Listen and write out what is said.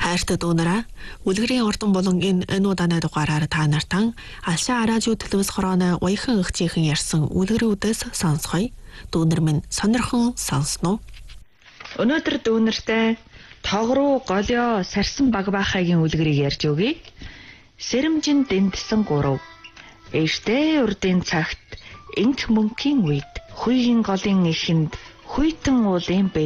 Хайртай дүүнараа үлгэрийн ордон болон энэ удааны дугаараар та нартан Алшаа радио телевиз хорооны уяхан эгчийнхэн ярьсан үлгэрүүдээс сонсгоё. Дүүнер минь сонирхон сонсноо. Өнөөдөр дүүнертэй тогруу голио сарсан багбаахагийн үлгэрийг ярьж өгье. Сэрэмжин дэндсэн гурав. Ээжтэй урдын цагт энх мөнхийн үед хүйгийн голын эхэнд хүйтэн уулын